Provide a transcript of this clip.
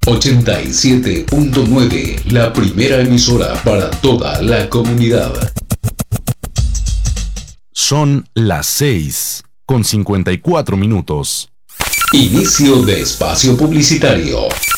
87.9, la primera emisora para toda la comunidad. Son las 6:54. Inicio de espacio publicitario.